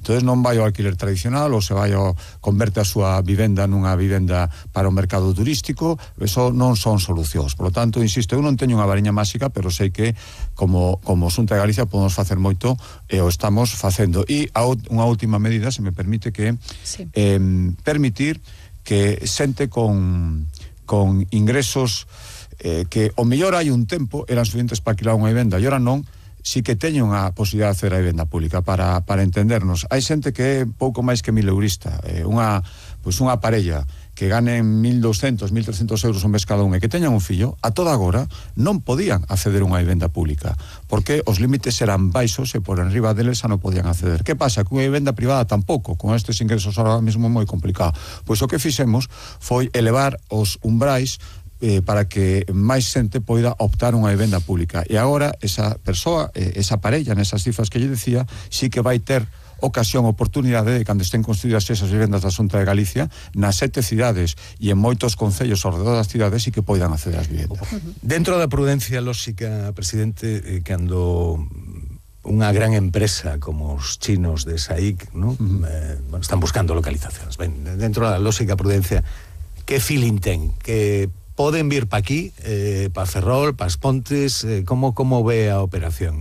Entón non vai ao alquiler tradicional ou se vai ao converte a súa vivenda nunha vivenda para o mercado turístico. Eso non son solucións. Por lo tanto, insisto, eu non teño unha variña máxica, pero sei que como Xunta de Galicia podemos facer moito e o estamos facendo. E unha última medida, se me permite, que permitir que xente con ingresos que o mellor hai un tempo eran suficientes para alquilar unha vivenda e ora non, si que teñen a posibilidade de acceder á vivenda pública. Para entendernos, hai xente que é pouco máis que 1.000 eurista, unha parella que ganen 1.200, 1.300 euros un mes cada un e que teñan un fillo, a toda agora non podían acceder a unha vivenda pública porque os límites eran baixos e por enriba deles xa non podían acceder. Que pasa? Que unha vivenda privada tampouco, con estes ingresos ahora mesmo moi complicado. Pois o que fixemos foi elevar os umbrais para que máis xente poida optar unha vivenda pública. E agora esa persoa, esa parella, nesas cifras que lle decía, sí que vai ter ocasión, oportunidade de cando estén construídas esas vivendas da Xunta de Galicia nas 7 cidades e en moitos concellos ao redor das cidades sí que poidan acceder ás vivendas. Dentro da prudencia lóxica, presidente, cando unha gran empresa como os chinos de SAIC, ¿no? Están buscando localizacións. Dentro da lóxica prudencia, que feeling ten? Que poden vir pa aquí, pa Ferrol, pa As Pontes, como ve a operación?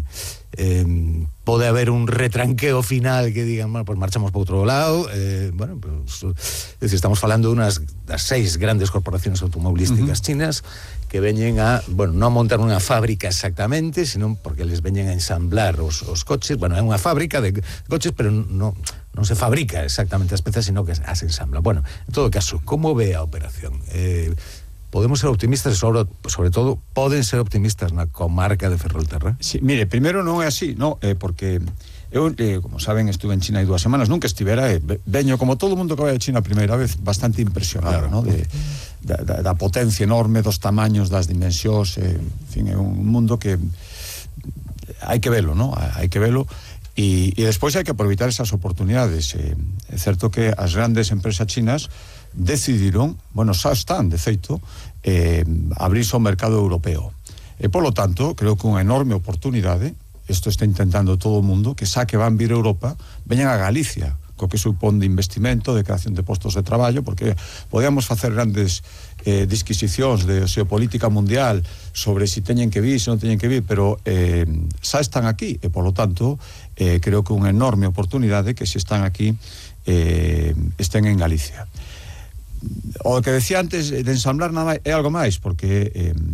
Pode haber un retranqueo final que digan, bueno, pues marchamos para outro lado, bueno, pues, es decir, estamos falando das 6 grandes corporaciones automobilísticas chinas que veñen a, bueno, non montar unha fábrica exactamente, sino porque les veñen a ensamblar os coches. Bueno, é unha fábrica de coches, pero non se fabrica exactamente as pezas, sino que as ensambla. Bueno, en todo caso, como ve a operación? Podemos ser optimistas e sobre todo poden ser optimistas na comarca de Ferrolterra? Sí, mire, primeiro non é así, no, porque eu, como saben, estuve en China hai 2 semanas, nunca estivera, veño como todo o mundo que vai a China a primeira vez, bastante impresionado, claro, ¿no? Da potencia enorme, dos tamaños, das dimensións, en fin, é un mundo que hai que velo, ¿no? Hai que velo. E despois hai que aproveitar esas oportunidades. É certo que as grandes empresas chinas decidiron, bueno, xa están, de feito, abrirse ao mercado europeo. E, polo tanto, creo que unha enorme oportunidade, isto está intentando todo o mundo, que xa que van vir a Europa, veñan a Galicia, co que supón de investimento, de creación de postos de traballo, porque podíamos facer grandes disquisicións de xeopolítica mundial sobre si teñen que vir, se non teñen que vir, pero xa están aquí, e, polo tanto, creo que unha enorme oportunidade que se están aquí estén en Galicia. O que decía antes de ensamblar nada é algo máis, porque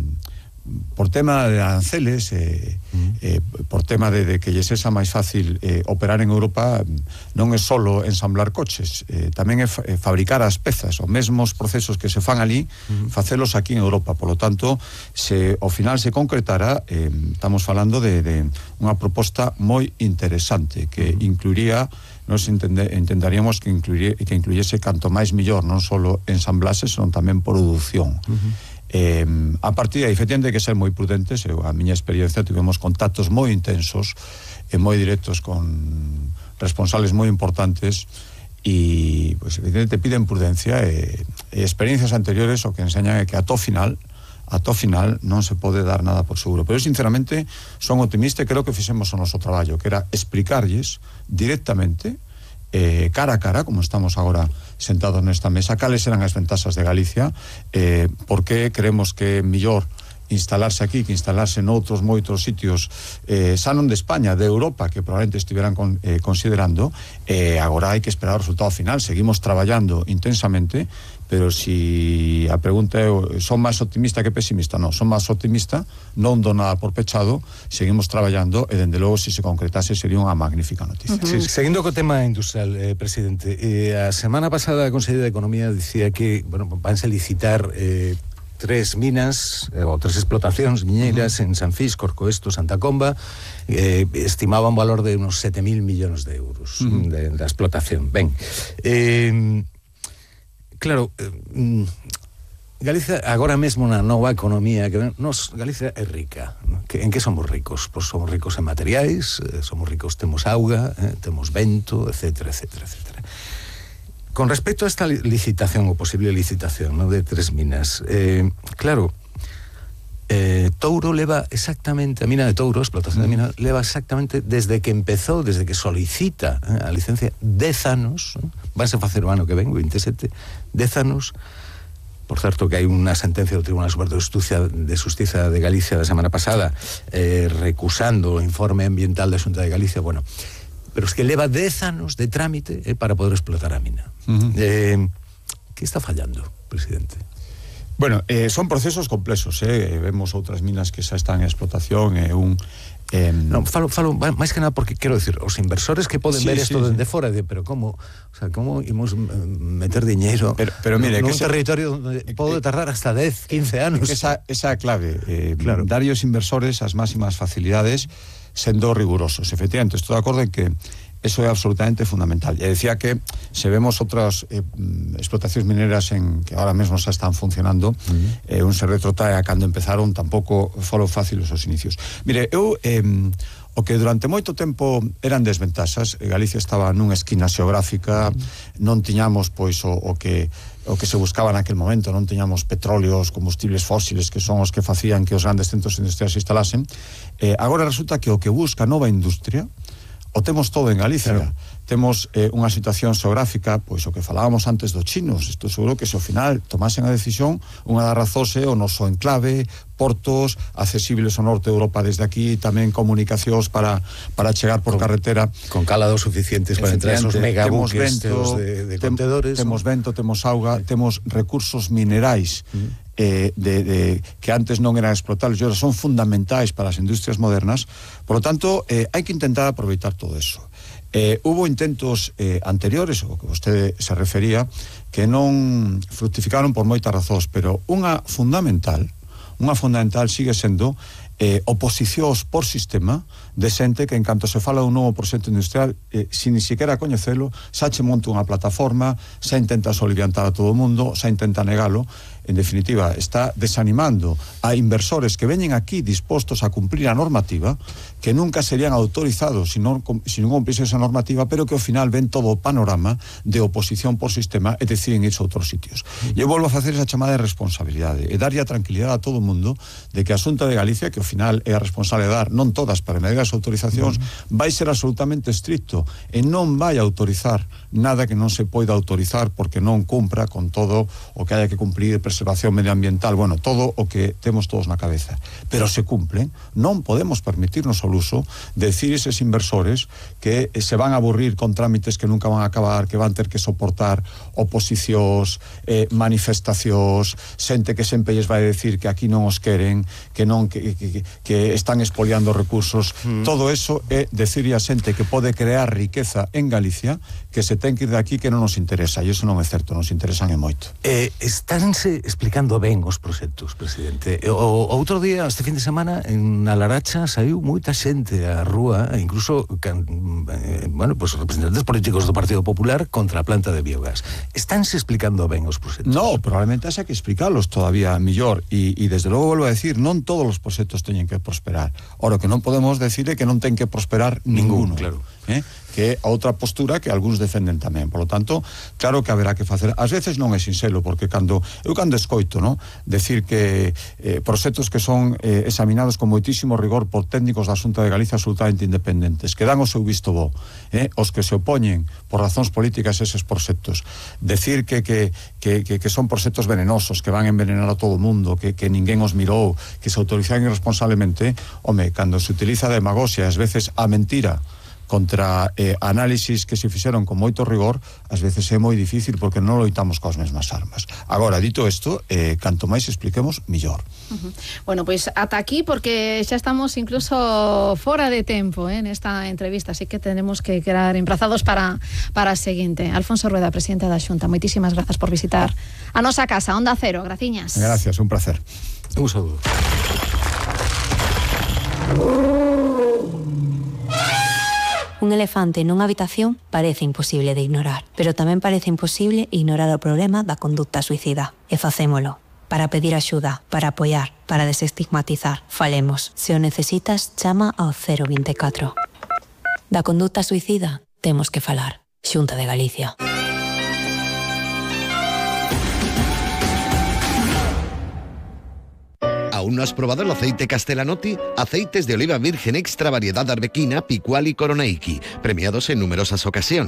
por tema de aranceles, por tema de que lles sexa máis fácil operar en Europa, non é solo ensamblar coches, tamén é fabricar as pezas, os mesmos procesos que se fan ali, facelos aquí en Europa. Por lo tanto, se ao final se concretara, estamos falando de unha proposta moi interesante que incluiría, nos entenderíamos que incluyese canto máis millor, non solo ensamblaxe, senón tamén produción. A partir de aí, efectivamente, hai que ser moi prudentes. A miña experiencia, tivemos contactos moi intensos e moi directos con responsables moi importantes e, pues, evidentemente, piden prudencia e experiencias anteriores o que enseñan é que a to final non se pode dar nada por seguro. Pero, sinceramente, son optimista e creo que fixemos o noso traballo, que era explicarlles directamente, cara a cara, como estamos agora sentados nesta mesa, cales eran as ventaxas de Galicia, porque creemos que é mellor instalarse aquí que instalarse noutros moitos sitios, xa non de España, de Europa, que probablemente estiveran considerando. Agora hai que esperar o resultado final. Seguimos traballando intensamente, pero si a pregunta é, son máis optimista que pesimista? Non, son máis optimista, non do nada por pechado, seguimos traballando e, dende logo, se concretase, sería unha magnífica noticia. Sí, seguindo co tema industrial, presidente, a semana pasada a Consellería de Economía dicía que, bueno, vanse licitar 3 minas ou 3 explotacións miñeiras en San Fis, Corcoesto, Santa Comba, estimaba un valor de unos 7.000 millóns de euros da explotación. Ben, claro, Galicia agora mesmo na nova economía que Galicia é rica, ¿no? En que somos ricos? Pois somos ricos en materiais, somos ricos, temos auga, temos vento, etcétera, etcétera, etcétera. Con respecto a esta licitación, ou posible licitación, ¿no?, de 3 minas, claro, Touro leva exactamente, a mina de Touro, a explotación de mina, leva exactamente desde que empezou, desde que solicita a licencia, 10 anos, vanse facer o ano que ven, 27, 10 anos. Por certo, que hai unha sentencia do Tribunal Superior de Justicia de Galicia da semana pasada recusando o informe ambiental da Xunta de Galicia, bueno, pero es que leva 10 anos de trámite para poder explotar a mina. Que está fallando, presidente? Bueno, son procesos complexos, vemos outras minas que xa están en explotación, non, falo máis que nada porque quero decir, os inversores que poden ver isto dende fora, pero como, o sea, como imos meter diñeiro pero mire, nun territorio onde pode tardar hasta 10, 15 anos. Esa é a clave, claro. Dar aos inversores as máximas facilidades sendo rigurosos. Efectivamente, estou de acordo en que eso é absolutamente fundamental. E decía que se vemos outras explotacións mineras que ahora mesmo xa están funcionando, un se retrotrae a cando empezaron, tampouco foron fáciles os inicios. Mire, eu o que durante moito tempo eran desventaxas, Galicia estaba nunha esquina xeográfica, non tiñamos pois o que se buscaba naquel momento, non tiñamos petróleos, combustibles fósiles, que son os que facían que os grandes centros industriais se instalasen. Agora resulta que o que busca nova industria o temos todo en Galicia. Claro. Temos unha situación xeográfica, pois o que falábamos antes dos chinos. Estou seguro que se ao final tomasen a decisión, unha das razóns é o noso enclave, portos accesibles ao norte de Europa desde aquí, tamén comunicacións para chegar por carretera con calados suficientes para entrar esos megabuques de contedores. Temos vento, temos auga, temos recursos minerais que antes non eran explotables e ahora son fundamentais para as industrias modernas. Por lo tanto, hai que intentar aproveitar todo eso. Hubo intentos anteriores, o que vostede se refería, que non fructificaron por moitas razóns, pero unha fundamental sigue sendo oposicións por sistema de xente que en canto se fala dun novo proxecto industrial, sin ni siquiera coñecelo, xa che monta unha plataforma, xa intenta soliviantar a todo o mundo, xa intenta negalo. En definitiva, está desanimando a inversores que veñen aquí dispostos a cumplir a normativa, que nunca serían autorizados si non cumplise esa normativa, pero que ao final ven todo o panorama de oposición por sistema e deciden irse a outros sitios. E eu volvo a facer esa chamada de responsabilidade e darlle a tranquilidade a todo o mundo de que a Xunta de Galicia, que ao final é a responsable de dar, non todas, para medir as autorizacións, vai ser absolutamente estricto e non vai autorizar nada que non se poida autorizar porque non cumpra con todo o que haya que cumplir, preservación medioambiental, bueno, todo o que temos todos na cabeza. Pero se cumplen, non podemos permitirnos o luso de decir eses inversores que se van a aburrir con trámites que nunca van a acabar, que van ter que soportar oposicións, manifestacións, xente que sempre lles vai decir que aquí non os queren, que non que están expoliando recursos. Todo eso é decirle a xente que pode crear riqueza en Galicia que se ten que ir de aquí, que non nos interesa, e iso non é certo, nos interesan e moito. Estánse explicando ben os proxectos, presidente. O outro día, este fin de semana, en Alaracha saiu moita xente á rúa, incluso pues representantes políticos do Partido Popular contra a planta de biogás. Estánse explicando ben os proxectos? No, probablemente haxa que explicarlos todavía mellor, e desde logo volvo a decir, non todos os proxectos teñen que prosperar. Ora, que non podemos decir é que non ten que prosperar ninguno. Claro. Que é a outra postura que algúns defenden tamén. Por lo tanto, claro que haberá que facer. Ás veces non é sinxelo, porque cando escoito, decir que proxectos que son examinados con moitísimo rigor por técnicos da Xunta de Galicia absolutamente independentes, que dan o seu visto bo, os que se opoñen por razóns políticas eses proxectos, decir que son proxectos venenosos, que van a envenenar a todo o mundo, que ninguén os mirou, que se autorizaron irresponsablemente, cando se utiliza a demagoxia, ás veces a mentira, contra análisis que se fixeron con moito rigor, ás veces é moi difícil porque non loitamos coas mesmas armas. Agora, dito isto, canto máis expliquemos, millor. Bueno, pois ata aquí, porque xa estamos incluso fora de tempo nesta entrevista, así que tenemos que quedar emplazados para a seguinte. Alfonso Rueda, presidente da Xunta, moitísimas grazas por visitar a nosa casa, Onda Cero, graciñas. Gracias, un placer. Un saludo. Un elefante nunha habitación parece imposible de ignorar, pero tamén parece imposible ignorar o problema da conducta suicida. E facémolo. Para pedir axuda, para apoiar, para desestigmatizar. Falemos. Se o necesitas, chama ao 024. Da conduta suicida, temos que falar. Xunta de Galicia. ¿Aún no has probado el aceite Castellanotti? Aceites de oliva virgen extra variedad arbequina, picual y coroneiki, premiados en numerosas ocasiones.